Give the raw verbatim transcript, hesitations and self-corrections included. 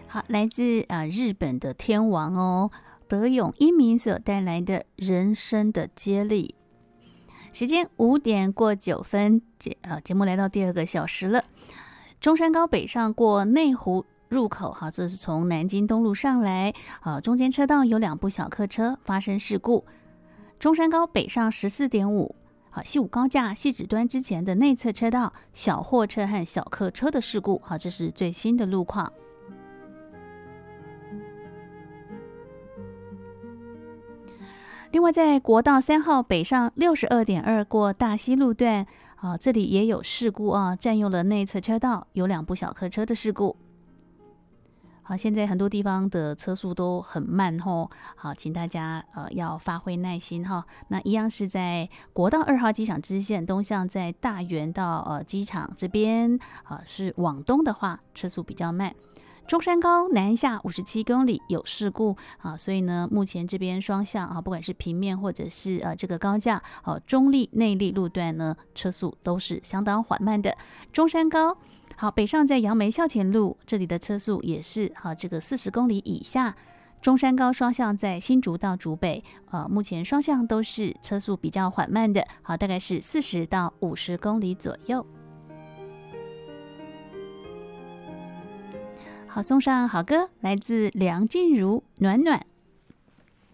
好，来自呃日本的天王哦，德永英明所带来的人生的接力。时间五点过九分，节呃节目来到第二个小时了。中山高北上过内湖入口，哈，这是从南京东路上来，啊，中间车道有两部小客车发生事故。中山高北上十四点五，好，西武高架汐止端之前的内侧车道小货车和小客车的事故，好，这是最新的路况。另外，在国道三号北上六十二点二过大溪路段，啊，这里也有事故啊，占用了内侧车道，有两部小客车的事故。好，现在很多地方的车速都很慢吼，好，请大家呃要发挥耐心哈。那一样是在国道二号机场支线东向，在大园到呃机场这边，啊、呃、是往东的话，车速比较慢。中山高南下五十七公里有事故啊，所以呢，目前这边双向啊，不管是平面或者是呃这个高架，哦、啊、中立内立路段呢，车速都是相当缓慢的。中山高好北上在杨梅校前路这里的车速也是好、啊、这个四十公里以下。中山高双向在新竹到竹北，呃，目前双向都是车速比较缓慢的，好，大概是四十到五十公里左右。好，送上好歌，来自梁静茹《暖暖》。